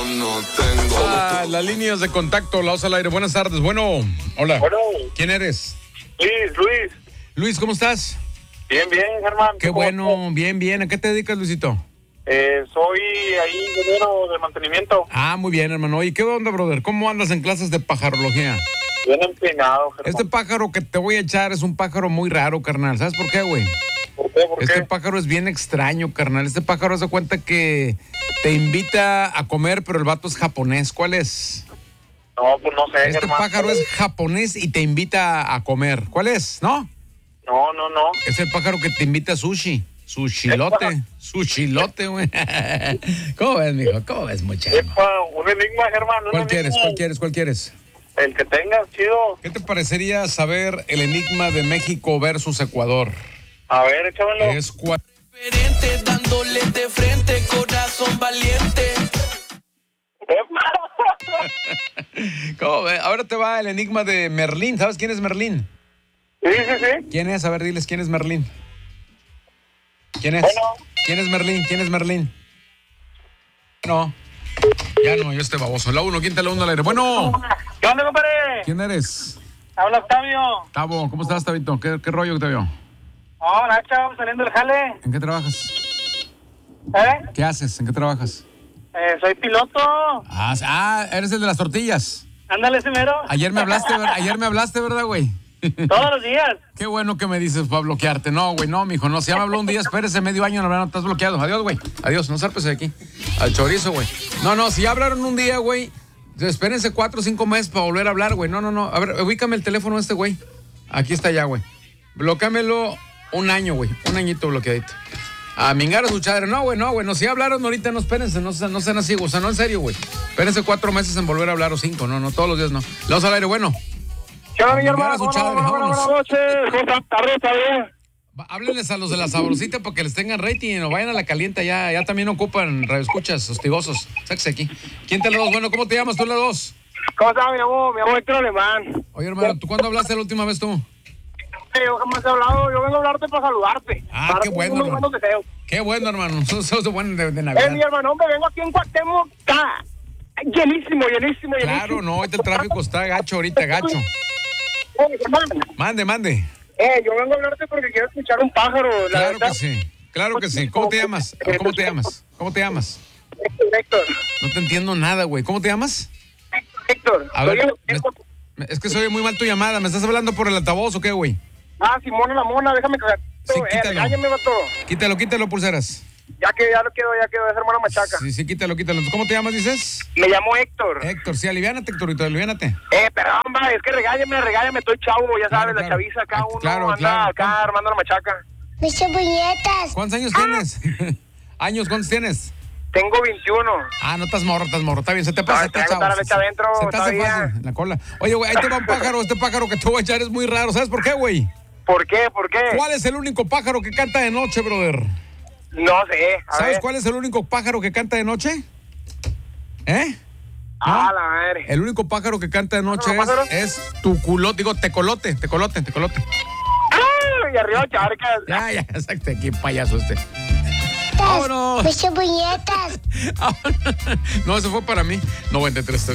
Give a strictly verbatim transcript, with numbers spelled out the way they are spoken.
no tengo. Ah, las líneas de contacto, la osa al aire. Buenas tardes. Bueno, hola. Bueno. ¿Quién eres? Luis, Luis. Luis, ¿cómo estás? Bien, bien, Germán. Qué bueno, bien, bien. ¿A qué te dedicas, Luisito? Eh, soy ahí ingeniero de mantenimiento. Ah, muy bien, hermano. ¿Y qué onda, brother? ¿Cómo andas en clases de pajarología? Bien empinado, Germán. Este pájaro que te voy a echar es un pájaro muy raro, carnal. ¿Sabes por qué, güey? ¿Por qué? ¿Por Este qué? pájaro es bien extraño, carnal. Este pájaro se cuenta que te invita a comer, pero el vato es japonés. ¿Cuál es? No, pues no sé, Este Germán. pájaro es japonés y te invita a comer. ¿Cuál es? ¿No? No, no, no. Es el pájaro que te invita a sushi. Sushilote. Sushilote, güey. ¿Cómo ves, mijo? ¿Cómo ves, muchacho? Epa, un enigma, Germán. Un ¿Cuál quieres? enigma. ¿Cuál quieres? ¿Cuál quieres? El que tengas, chido. ¿Qué te parecería saber el enigma de México versus Ecuador? A ver, échamelo. Es cua- Diferente, dándole de frente, corazón valiente. ¿Cómo ves? Ahora te va el enigma de Merlín. ¿Sabes quién es Merlín? Sí, sí, sí. ¿Quién es? A ver, diles, ¿quién es Merlín? ¿Quién es? Bueno. ¿Quién es Merlín? ¿Quién es Merlín? No. Ya no, yo este baboso. La uno, ¿quién te la uno al aire? Bueno, ¿Qué onda, compadre? ¿quién eres? Habla Octavio. Tavo, ¿cómo estás, Tavito? ¿Qué, qué rollo, Octavio? Oh, Nacha, vamos saliendo del jale. ¿En qué trabajas? ¿Eh? ¿Qué haces? ¿En qué trabajas? Eh, soy piloto. Ah, ah, eres el de las tortillas. Ándale, ese mero. Ayer me hablaste, ver- ayer me hablaste, ¿verdad, güey? Todos los días. Qué bueno que me dices para bloquearte. No, güey, no, mijo, no. Si ya me habló un día, espérese medio año, no, no estás bloqueado. Adiós, güey. Adiós, no zarpese de aquí. Al chorizo, güey. No, no, si ya hablaron un día, güey, espérense cuatro o cinco meses para volver a hablar, güey. No, no, no. A ver, ubícame el teléfono de este güey. Aquí está ya, güey. Bloquéamelo un año, güey. Un añito bloqueadito. A mingar a su chadre. No, güey, no, güey. No, si ya hablaron ahorita, no espérense. No, sean- no sean así, o sea, no en serio, güey. Espérense cuatro meses en volver a hablar o cinco. No, no, todos los días no. Laos al aire, bueno. ¿Qué onda, mi Mingar a hermano? su Buenas chadre, buenas, buenas vámonos. noches. ¿Cómo están? ¿Tarde, está bien? Va, Háblenles a los de la sabrosita para que les tengan rating o vayan a la calienta ya, ya también ocupan radioescuchas hostigosos. Sáquese aquí. ¿Quién te la dos? Bueno, ¿cómo te llamas tú la dos? ¿Cómo estás, mi amor? Mi amor Héctor Alemán. Oye, hermano, ¿tú cuándo hablaste la última vez tú? Eh, Yo jamás he hablado. Yo vengo a hablarte para saludarte. Ah, para qué darte bueno, unos hermano. buenos deseos. Qué bueno, hermano. Sos, sos bueno de, de Eh, mi Navidad. hermano, hombre, vengo aquí en Cuauhtémoc. Está llenísimo, llenísimo, llenísimo. Claro, no, ahorita el tráfico está gacho, ahorita gacho. Eh, hermano, Mande, mande. eh, yo vengo a hablarte porque quiero escuchar un pájaro. La Claro verdad. que sí, claro que sí. ¿Cómo te llamas? ¿Cómo te llamas? ¿Cómo te llamas? Héctor, Héctor. No te entiendo nada, güey. ¿Cómo te llamas? Héctor. A ver, Soy el- me- me- es que se oye muy mal tu llamada. ¿Me estás hablando por el altavoz o qué, güey? Ah, Simona la mona, déjame cagar. Sí, eh, quítalo. regáñame, vato. Quítalo, quítalo, pulseras. Ya que ya lo quiero, ya quiero, es hermano Machaca. Sí, sí, quítalo, quítalo. ¿Cómo te llamas, dices? Me llamo Héctor. Héctor, sí, aliviánate, Héctorito, aliviánate. Eh, perdón, va, es que regáñame, regáñame, estoy chavo, ya Claro, sabes, la claro. chaviza acá Ah, uno claro, anda claro. acá armando la machaca. Mis cebolletas. ¿Cuántos años Ah. tienes? ¿Años? ¿Cuántos tienes? Tengo veintiuno. Ah, no estás morro, estás morro. Está bien, se te pasa, Ay, está traigo chavo. toda la leche adentro, Se te hace todavía. fácil, en la cola. Oye, güey, ahí te va un pájaro. Este pájaro que te voy a echar es muy raro. ¿Sabes por qué, güey? ¿Por qué? ¿Por qué? ¿Cuál es el único pájaro que canta de noche, brother? No sé, a ¿Sabes ver. cuál es el único pájaro que canta de noche? ¿Eh? Ah, la madre. El único pájaro que canta de noche es, ¿Pájaro? es tu culote, digo, tecolote, tecolote, tecolote. ¡Ah! Y arriba charcas. Ya, ya, exacto, qué payaso este. ¡Vámonos! Mis cebolletas. No, eso fue para mí. noventa y tres T V.